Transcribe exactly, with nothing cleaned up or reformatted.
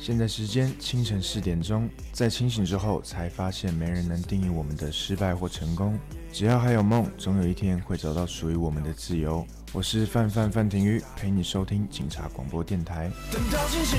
现在时间清晨四点钟，在清醒之后才发现没人能定义我们的失败或成功，只要还有梦，总有一天会找到属于我们的自由。我是范范范廷瑜，陪你收听警察广播电台。